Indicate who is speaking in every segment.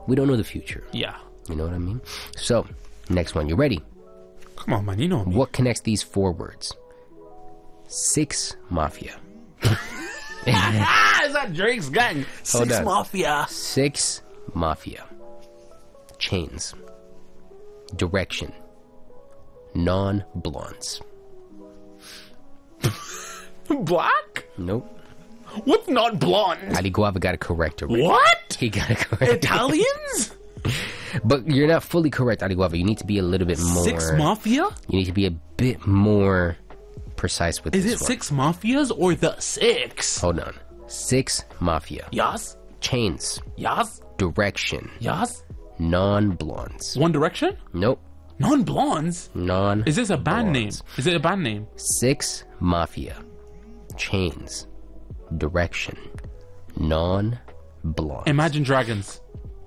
Speaker 1: We don't know the future.
Speaker 2: Yeah.
Speaker 1: You know what I mean? So, next one. You ready?
Speaker 2: Come on, man. You know me.
Speaker 1: What connects these 4 words? 6 Mafia.
Speaker 2: Is that Drake's gang?
Speaker 1: Hold
Speaker 2: 6
Speaker 1: on.
Speaker 2: Mafia.
Speaker 1: 6 Mafia. Chains. Direction. Non-blondes.
Speaker 2: Black?
Speaker 1: Nope.
Speaker 2: What's not blonde?
Speaker 1: Ali Guava got it correct already.
Speaker 2: What?
Speaker 1: He got it correct.
Speaker 2: Italians?
Speaker 1: But you're not fully correct, Ali Guava. You need to be a little bit more...
Speaker 2: 6 Mafia?
Speaker 1: You need to be a bit more precise with
Speaker 2: Is
Speaker 1: this
Speaker 2: it
Speaker 1: one.
Speaker 2: 6 Mafias or the 6?
Speaker 1: Hold on. 6 Mafia.
Speaker 2: Yes?
Speaker 1: Chains.
Speaker 2: Yes?
Speaker 1: Direction.
Speaker 2: Yes?
Speaker 1: Non-blondes.
Speaker 2: One Direction?
Speaker 1: Nope.
Speaker 2: Non-blondes?
Speaker 1: Non.
Speaker 2: Is this a band name? Is it a band name?
Speaker 1: 6 Mafia. Chains. Direction. Non-blondes.
Speaker 2: Imagine Dragons.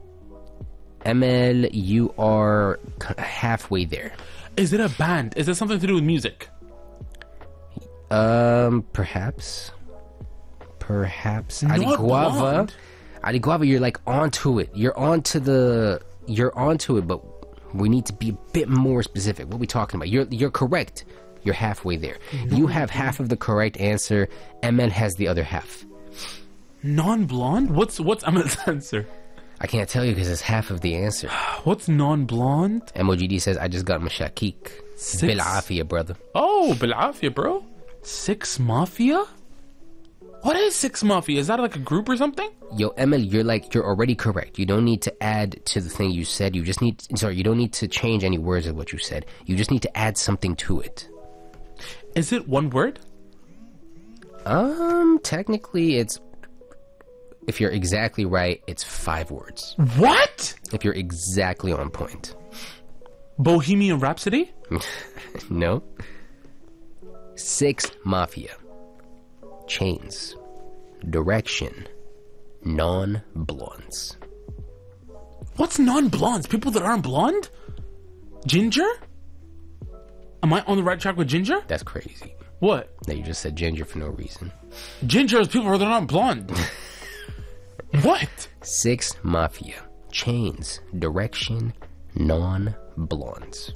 Speaker 1: ML, you are halfway there.
Speaker 2: Is it a band? Is it something to do with music?
Speaker 1: Perhaps.
Speaker 2: Not
Speaker 1: Ali Guava.
Speaker 2: blonde.
Speaker 1: Ali Guava, you're like onto it. You're onto it, but we need to be a bit more specific. What are we talking about? You're correct. You're halfway there. You have half of the correct answer. ML has the other half.
Speaker 2: Non-blonde? What's Ahmed's answer?
Speaker 1: I can't tell you because it's half of the answer.
Speaker 2: What's non-blonde?
Speaker 1: MOGD says, I just got mashakik.
Speaker 2: 6.
Speaker 1: Bil'afia, brother.
Speaker 2: Oh, Bil'afia, bro. 6 Mafia? What is 6 Mafia? Is that like a group or something?
Speaker 1: Yo, ML, you're already correct. You don't need to add to the thing you said. You don't need to change any words of what you said. You just need to add something to it.
Speaker 2: Is it one word?
Speaker 1: Technically it's... If you're exactly right, it's 5 words.
Speaker 2: What?
Speaker 1: If you're exactly on point.
Speaker 2: Bohemian Rhapsody?
Speaker 1: No. 6 Mafia. Chains. Direction. Non-blondes.
Speaker 2: What's non-blondes? People that aren't blonde? Ginger? Am I on the right track with Ginger?
Speaker 1: That's crazy.
Speaker 2: What?
Speaker 1: That you just said ginger for no reason.
Speaker 2: Ginger is people that aren't blonde. What?
Speaker 1: 6 Mafia. Chains. Direction. Non-blondes.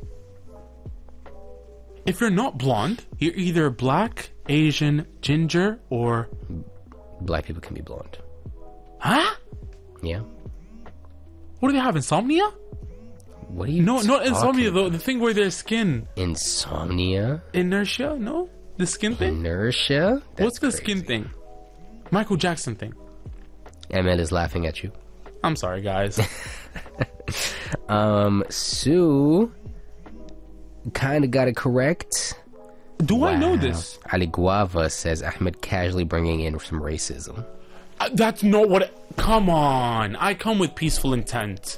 Speaker 2: If you're not blonde, you're either black, Asian, ginger, or...
Speaker 1: Black people can be blonde.
Speaker 2: Huh?
Speaker 1: Yeah.
Speaker 2: What do they have, insomnia?
Speaker 1: What are you
Speaker 2: No, not insomnia,
Speaker 1: talking
Speaker 2: though. The thing where their skin...
Speaker 1: Insomnia?
Speaker 2: Inertia? No? The skin thing?
Speaker 1: Inertia?
Speaker 2: What's the
Speaker 1: That's
Speaker 2: skin
Speaker 1: crazy.
Speaker 2: thing? Michael Jackson thing.
Speaker 1: ML is laughing at you.
Speaker 2: I'm sorry, guys.
Speaker 1: Sue kind of got it correct.
Speaker 2: Do I know this?
Speaker 1: Ali Guava says Ahmed casually bringing in some racism.
Speaker 2: That's not what... Come on. I come with peaceful intent.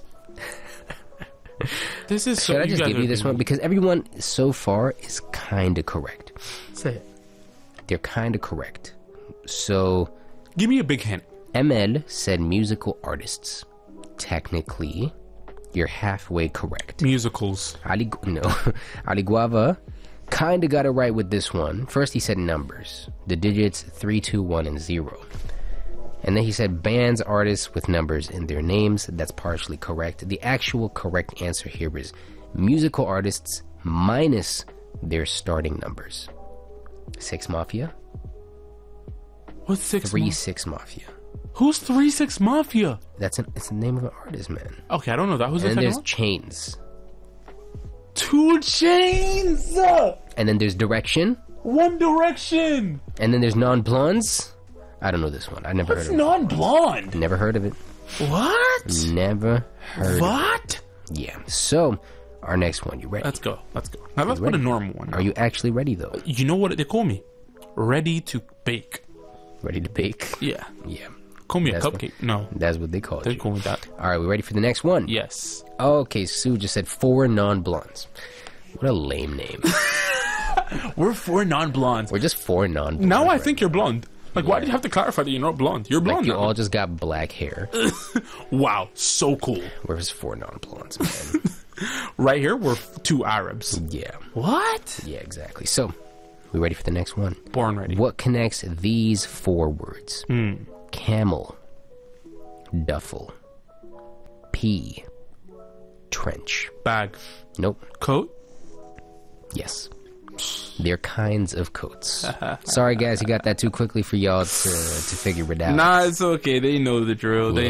Speaker 2: This is so...
Speaker 1: Should I just
Speaker 2: guys
Speaker 1: give
Speaker 2: are
Speaker 1: you this
Speaker 2: being-
Speaker 1: one? Because everyone so far is kind of correct.
Speaker 2: Say it.
Speaker 1: They're kind of correct. So,
Speaker 2: Give me a big hint.
Speaker 1: ML said musical artists. Technically, you're halfway correct.
Speaker 2: Musicals.
Speaker 1: Ali Guava kind of got it right with this one. First he said numbers. The digits 3, 2, 1, and 0. And then he said bands, artists with numbers in their names. That's partially correct. The actual correct answer here is musical artists minus their starting numbers. 6 Mafia.
Speaker 2: What's 6
Speaker 1: 3 6 Mafia.
Speaker 2: Who's 3 6 Mafia?
Speaker 1: It's the name of an artist, man.
Speaker 2: Okay, I don't know that. Who's the
Speaker 1: And then
Speaker 2: second
Speaker 1: there's
Speaker 2: one?
Speaker 1: Chains.
Speaker 2: 2 Chains!
Speaker 1: And then there's Direction.
Speaker 2: One Direction!
Speaker 1: And then there's Non-Blondes. I don't know this one. I never
Speaker 2: What's
Speaker 1: heard of
Speaker 2: non-blonde?
Speaker 1: it. Never heard of it.
Speaker 2: What?
Speaker 1: Never heard of it.
Speaker 2: What?
Speaker 1: Yeah. So, our next one. You ready?
Speaker 2: Let's go. Let's go. Now let's
Speaker 1: You
Speaker 2: put a
Speaker 1: ready?
Speaker 2: normal one.
Speaker 1: Are you actually ready, though?
Speaker 2: You know what they call me? Ready to bake.
Speaker 1: Ready to bake?
Speaker 2: Yeah.
Speaker 1: Yeah.
Speaker 2: Call me
Speaker 1: That's
Speaker 2: a cupcake. No.
Speaker 1: That's what they call
Speaker 2: They
Speaker 1: it.
Speaker 2: call me that.
Speaker 1: All right, we ready for the next one?
Speaker 2: Yes.
Speaker 1: Okay, Sue just said 4 non-blondes. What a lame name.
Speaker 2: We're 4 non-blondes.
Speaker 1: We're just 4 non-blondes.
Speaker 2: Now I
Speaker 1: right
Speaker 2: think you're blonde. Like, why do you have to clarify that you're not blonde? You're
Speaker 1: now.
Speaker 2: blonde
Speaker 1: Like you
Speaker 2: now.
Speaker 1: all just got black hair.
Speaker 2: Wow, so cool.
Speaker 1: We're just 4 non-blondes, man.
Speaker 2: Right here, we're 2 Arabs.
Speaker 1: Yeah.
Speaker 2: What?
Speaker 1: Yeah, exactly. So, we ready for the next one?
Speaker 2: Born ready.
Speaker 1: What connects these 4 words? Camel, duffel, P. Trench.
Speaker 2: Bag.
Speaker 1: Nope.
Speaker 2: Coat.
Speaker 1: Yes. They're kinds of coats. Sorry, guys, you got that too quickly for y'all to figure it out.
Speaker 2: Nah, it's okay. They know the drill. They